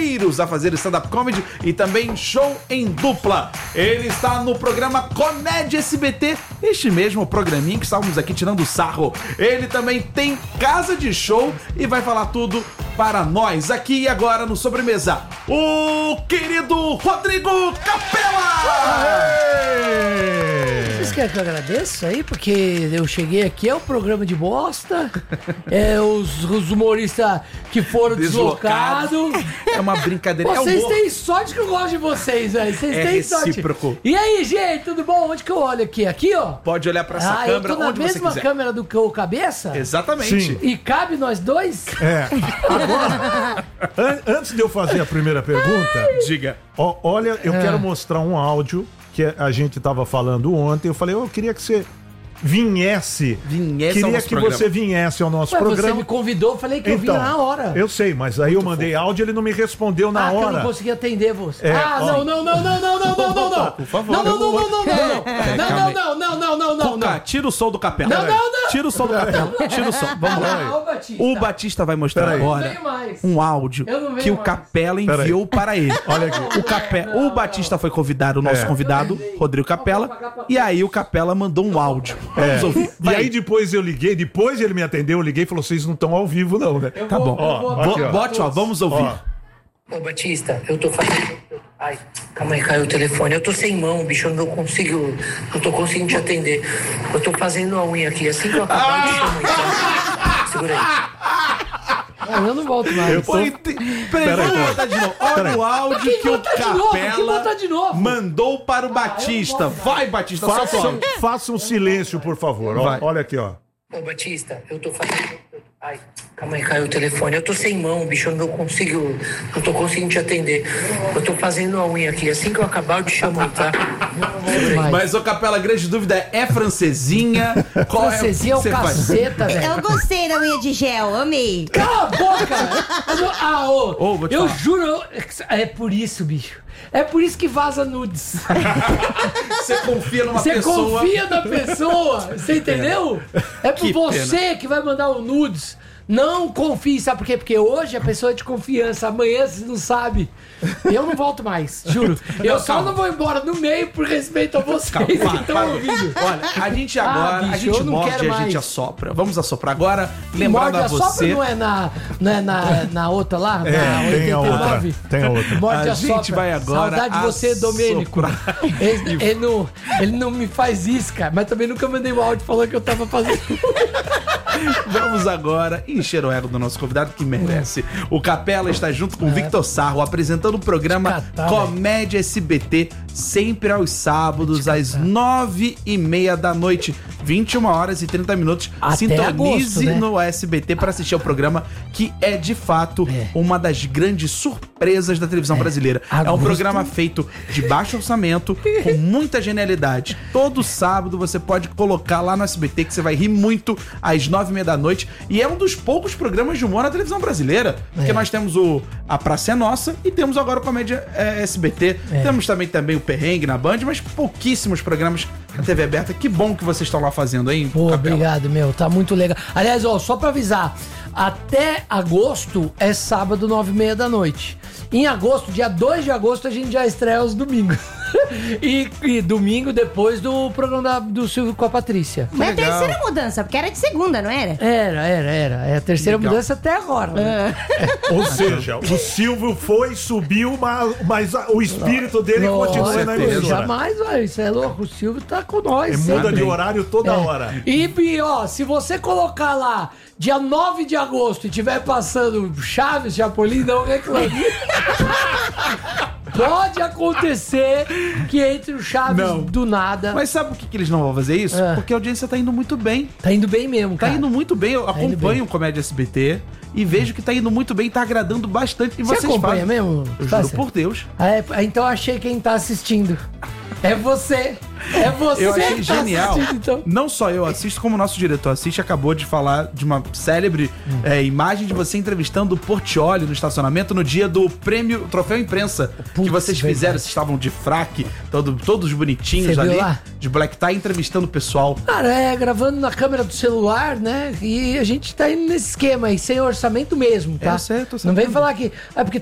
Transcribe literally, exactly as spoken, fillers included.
primeiros a fazer stand-up comedy e também show em dupla. Ele está no programa Comédia S B T, este mesmo programinha que estávamos aqui tirando sarro. Ele também tem casa de show e vai falar tudo para nós aqui e agora no Sobremesa. O querido Rodrigo Capela! Vocês querem que eu agradeça aí? Porque eu cheguei aqui, é um programa de bosta, é os, os humoristas que foram deslocados. É uma brincadeira. Vocês é têm sorte que eu gosto de vocês, velho. Vocês é têm recíproco. sorte. E aí, gente, tudo bom? Onde que eu olho aqui? Aqui, ó? Pode olhar pra essa ah, câmera eu tô na onde você mesma quiser. câmera do que o Cabeça? Exatamente. Sim. E cabe nós dois? É. Agora, an- antes de eu fazer a primeira pergunta, Diga. ó, olha, eu É. quero mostrar um áudio que a gente tava falando ontem. Eu falei, eu queria que você viesse. Viesse ao queria nosso que programa. você viesse ao nosso Ué, você programa. me convidou, eu falei que eu vinha na hora. Eu sei, mas aí eu mandei áudio e ele não me respondeu na ah, que eu hora. não consegui atender você. É, ah, ó. não, não, não, não, não, não, não, não, não. Por favor. Não, não, não, não, não, não, não. calma Não, aí. não, não, não, não, não, Cuca, não. tira o som do Capela. Não, não, não. Tira o som do Capela. Tira o som. Vamos lá. Ah, ô, Batista. O Batista vai mostrar Peraí. agora Eu não venho mais. um áudio Eu não venho que o mais. Capela enviou para ele. Olha aqui. O, Cape... o Batista foi convidar o nosso É. convidado, Rodrigo Capela, e aí o Capela mandou um áudio. Vamos ouvir. E Vai. aí depois eu liguei, depois ele me atendeu, eu liguei e falou, vocês não estão ao vivo não, né? Tá bom. Ó, Bo- aqui, ó. Bote, ó, vamos ouvir. Ó. Ô Batista, eu tô fazendo. Ai, calma aí, caiu o telefone. Eu tô sem mão, bicho, eu não consigo. Não tô conseguindo te atender. Eu tô fazendo a unha aqui, assim que eu acabar de chamar, então. Segura aí. Ah, eu não volto mais. Eu tô- Foi te- Peraí, Peraí, vamos peraí. botar de novo. Olha Peraí. o áudio Quem que o botar de novo? Quem Capela botar de novo? mandou para o eu Batista. não vou. Vai, Batista, solta o Faça, áudio. faça um silêncio, por favor. Ó, Vai. olha aqui, ó. Ô Batista, eu tô fazendo. Ai, calma aí, caiu o telefone. Eu tô sem mão, bicho, eu não consigo. Não tô conseguindo te atender. Eu tô fazendo a unha aqui, assim que eu acabar eu te chamo aí, tá? Segura aí. Mas, ô Capela, a grande dúvida é, é francesinha? Qual Francesinha é é o o que você faz? caceta, velho. Eu gostei da unha de gel, amei. Cala a boca! Eu não- Ah, ô, Ô, vou te eu falar. juro, eu- é por isso, bicho. É por isso que vaza nudes. Você confia numa Você pessoa... confia na pessoa, você entendeu? É por Que você que vai mandar o nudes. Não confie, sabe por quê? Porque hoje a pessoa é de confiança, amanhã você não sabe. Eu não volto mais, juro. Eu Não, só calma. não vou embora no meio por respeito a vocês Calma, que para, estão para. ouvindo. Olha, a gente agora, Ah, bicho, a gente eu não morde quero e a gente mais. assopra. Vamos assoprar agora. Lembrando Morde a a sopra você... não é na, não é na, na outra lá? na É, tem a outra. oitenta e nove? Tem a outra. Morde A a gente sopra. vai agora Saudade de você, Domênico. assoprar. Ele, ele não, ele não me faz isso, cara. Mas também nunca mandei um áudio falando que eu tava fazendo. Vamos agora encher o ego do nosso convidado que merece. O Capela está junto com o Victor Sarro apresentando o programa Catar, Comédia S B T, sempre aos sábados, às nove e meia da noite, vinte e uma horas e trinta minutos. Até Sintonize agosto, né? no S B T para assistir ao programa, que é de fato É. uma das grandes surpresas da televisão brasileira. É um Agosto. programa feito de baixo orçamento, com muita genialidade. Todo sábado você pode colocar lá no S B T que você vai rir muito às nove e meia da noite. E é um dos poucos programas de humor na televisão brasileira. Porque É. nós temos o A Praça é Nossa e temos agora o Comédia é, S B T. É. Temos também, também o Perrengue na Band, mas pouquíssimos programas na T V aberta. Que bom que vocês estão lá fazendo, hein? Pô, Capela? obrigado, meu. Tá muito legal. Aliás, ó, só pra avisar. Até agosto é sábado, nove e meia da noite. Em agosto, dia dois de agosto, a gente já estreia os domingos. e, e domingo depois do programa da- do Silvio com a Patrícia. Mas é a legal. terceira mudança, porque era de segunda, não era? Era, era, era. É a terceira Legal. mudança até agora. né? Ou seja, o Silvio foi, subiu, mas, mas a- o espírito dele continua na Lógico, emissora. jamais, velho. Isso é louco. O Silvio tá com nós. Ele muda sempre. de horário toda É. hora. E, Bi, ó, se você colocar lá dia nove de agosto e tiver passando Chaves, Chapolin, não reclame. Pode acontecer que entre o Chaves Não. do nada. Mas sabe por que, que eles não vão fazer isso? É. Porque a audiência tá indo muito bem. Tá indo bem mesmo, Tá cara. indo muito bem. Eu indo acompanho bem. o Comédia S B T e vejo que tá indo muito bem, tá agradando bastante. E Você vocês acompanha fazem. mesmo? Eu Tá juro certo. por Deus. Ah, é, então eu achei quem tá assistindo. É você. É você Eu achei que tá genial. assistindo, então. Não só eu assisto, como o nosso diretor assiste. Acabou de falar de uma célebre é, imagem de você entrevistando o Portiolli no estacionamento no dia do prêmio Troféu Imprensa. Putz, que vocês verdade. fizeram. Vocês estavam de fraque, todo, todos bonitinhos Você viu ali. lá? De black tie, entrevistando o pessoal. Cara, é gravando na câmera do celular, né? E a gente tá indo nesse esquema aí, sem orçamento mesmo, tá? Eu sei, eu tô Não vem sabendo. falar que. É porque